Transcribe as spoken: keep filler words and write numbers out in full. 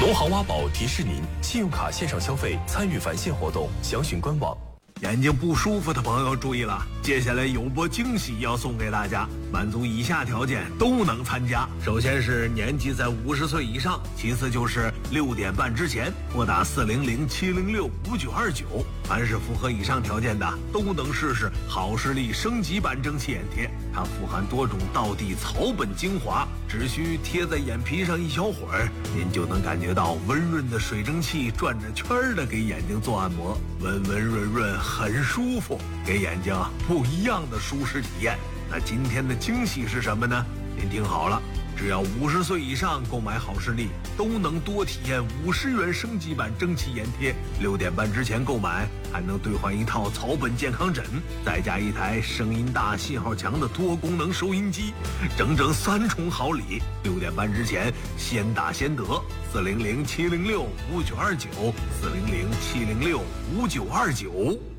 农行挖宝提示您：信用卡线上消费参与返现活动，详询官网。 眼睛不舒服的朋友注意了，接下来有波惊喜要送给大家，满足以下条件都能参加。首先是年纪在五十岁以上，其次就是六点半之前拨打四零零七零六五九二九。凡是符合以上条件的，都能试试好视力升级版蒸汽眼贴。它富含多种道地草本精华，只需贴在眼皮上一小会儿，您就能感觉到温润的水蒸气转着圈儿的给眼睛做按摩，温温润润，很舒服，给眼睛不一样的舒适体验。那今天的惊喜是什么呢？您听好了，只要五十岁以上购买好视力，都能多体验五十元升级版蒸汽眼贴。六点半之前购买，还能兑换一套草本健康枕，再加一台声音大、信号强的多功能收音机，整整三重好礼。六点半之前先打先得，四零零七零六五九二九，四零零七零六五九二九。